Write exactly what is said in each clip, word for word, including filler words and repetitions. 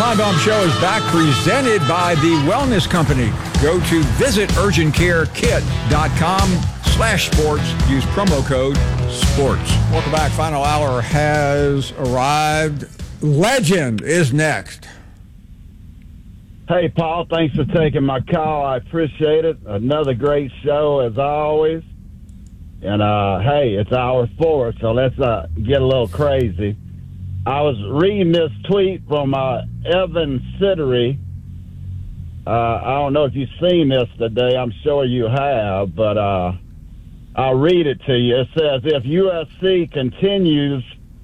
Feinbaum Show is back, presented by the Wellness Company. Go to visit urgent care kit dot com slash sports. Use promo code SPORTS. Welcome back. Final hour has arrived. Legend is next. Hey, Paul, thanks for taking my call. I appreciate it. Another great show, as always. And, uh, hey, it's hour four, so let's uh, get a little crazy. I was reading this tweet from uh, Evan Siddery. Uh, I don't know if you've seen this today. I'm sure you have, but uh, I'll read it to you. It says, if U S C continues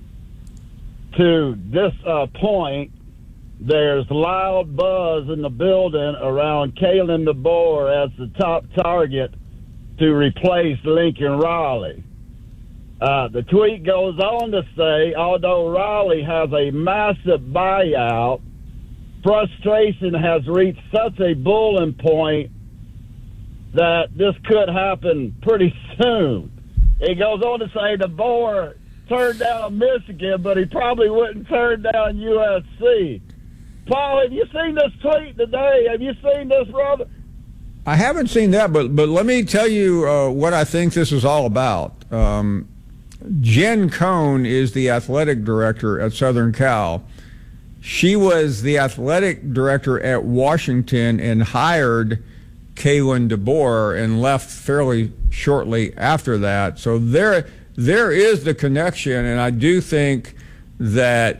to this uh, point, there's loud buzz in the building around Kalen DeBoer as the top target to replace Lincoln Riley. Uh, the tweet goes on to say, although Riley has a massive buyout, frustration has reached such a boiling point that this could happen pretty soon. It goes on to say DeBoer turned down Michigan, but he probably wouldn't turn down U S C. Paul, have you seen this tweet today? Have you seen this, brother? I haven't seen that, but but let me tell you uh, what I think this is all about. Um, Jen Cohn is the athletic director at Southern Cal. She was the athletic director at Washington and hired Kalen DeBoer and left fairly shortly after that. So there there is the connection, and I do think that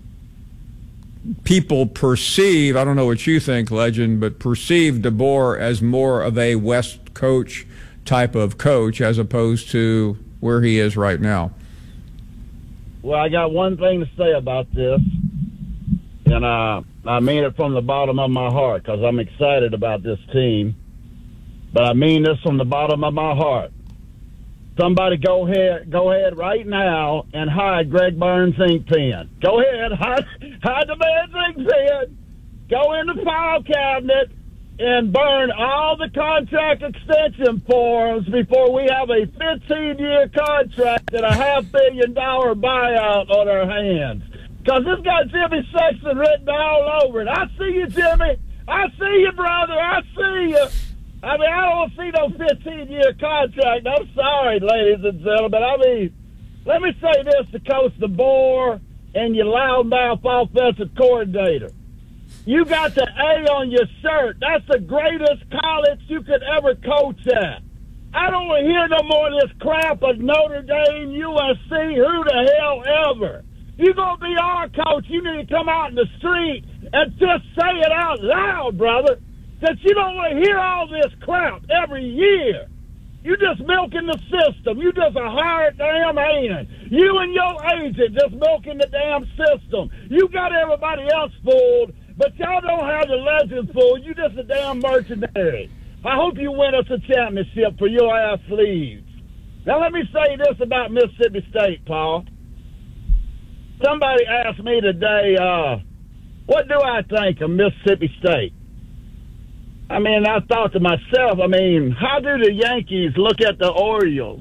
people perceive, I don't know what you think, Legend, but perceive DeBoer as more of a West coach type of coach as opposed to where he is right now. Well, I got one thing to say about this, and uh, I mean it from the bottom of my heart because I'm excited about this team, but I mean this from the bottom of my heart. Somebody go ahead, go ahead right now and hide Greg Burns' ink pen. Go ahead, hide, hide the man's ink pen. Go in the file cabinet and burn all the contract extension forms before we have a fifteen-year contract and a half-billion dollar buyout on our hands. Because this got Jimmy Sexton written all over it. I see you, Jimmy. I see you, brother. I see you. I mean, I don't see no fifteen-year contract. I'm sorry, ladies and gentlemen. I mean, let me say this to Coach DeBoer and your loudmouth offensive coordinator. You got the A on your shirt. That's the greatest college you could ever coach at. I don't want to hear no more of this crap of Notre Dame, U S C, who the hell ever. You're going to be our coach. You need to come out in the street and just say it out loud, brother. That you don't want to hear all this crap every year. You just milking the system. You just a hired damn hand. You and your agent just milking the damn system. You got everybody else fooled, but y'all don't have the legend fooled. You just a damn mercenary. I hope you win us a championship for your athletes. Now let me say this about Mississippi State, Paul. Somebody asked me today, uh, what do I think of Mississippi State? I mean, I thought to myself, I mean, how do the Yankees look at the Orioles?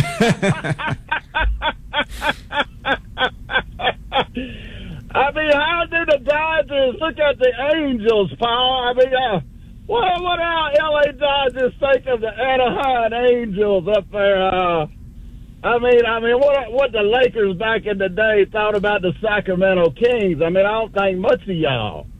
I mean, how do the Dodgers look at the Angels, Paul? I mean, uh, what, what our L A Dodgers think of the Anaheim Angels up there? Uh, I mean, I mean, what what the Lakers back in the day thought about the Sacramento Kings? I mean, I don't think much of y'all.